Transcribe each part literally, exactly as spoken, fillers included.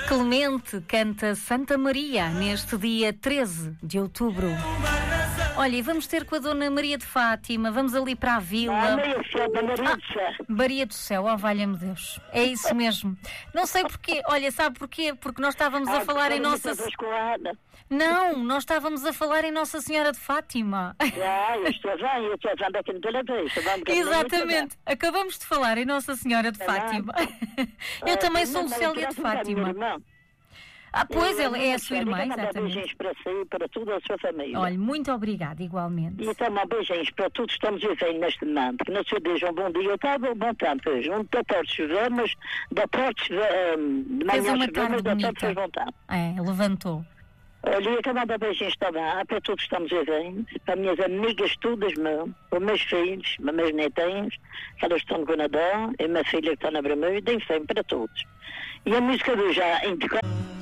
Clemente canta Santa Maria neste dia treze de outubro. Olha, e vamos ter com a Dona Maria de Fátima, vamos ali para a vila. Ah, Maria do Céu, da Maria do Céu. Ah, Maria do Céu, oh valha-me Deus. É isso mesmo. Não sei porquê, olha, sabe porquê? Porque nós estávamos a Ah, falar em porque Nossa... muitas vezes com a Ana. Não, nós estávamos a falar em Nossa Senhora de Fátima. Ah, eu estou bem, eu estou vendo aqui no televisão. Exatamente, acabamos de falar em Nossa Senhora de É Fátima. Eu Ah, também sim, sou mas Célia de eu quero Fátima. minha irmã. Ah, pois, Eu- ela é a sua irmã, eu quero mandar exatamente. beijinhos para si e para toda a sua família. Olha, muito obrigada, igualmente. E também beijinhos para todos que estamos vivendo neste momento. Que não se diga um bom dia, estava um bom tempo hoje. Um da tarde chover, mas da tarde chover, um, de Fez manhã uma chover, tarde mas da tarde bonita. fez bom tempo. É, levantou. Olha, e quero mandar beijinhos também para todos que estamos vivendo, para minhas amigas todas, meu, para os meus filhos, para meus netinhos, que elas estão no Canadá, e minha filha que está na Bermuda, enfim, para todos. E a música do já indicou.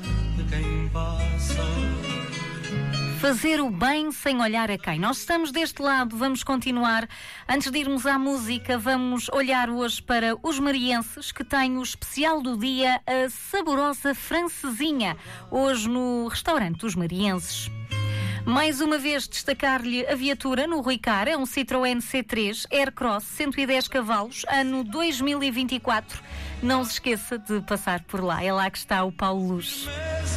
Fazer o bem sem olhar a quem. Nós estamos deste lado, vamos continuar. Antes de irmos à música, vamos olhar hoje para os marienses, que têm o especial do dia, a saborosa francesinha, hoje no restaurante dos marienses. Mais uma vez destacar-lhe a viatura no Rui Car, é um Citroën C três Aircross, cento e dez cavalos, ano dois mil e vinte e quatro. Não se esqueça de passar por lá, é lá que está o Paulo Luz.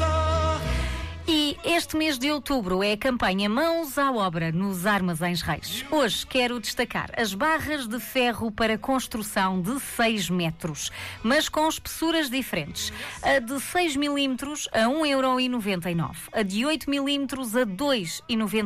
E este mês de outubro é a campanha Mãos à Obra nos Armazéns Reis. Hoje quero destacar as barras de ferro para construção de seis metros, mas com espessuras diferentes. A de seis milímetros a um euro e noventa e nove, a de oito milímetros a dois euro e noventa e nove.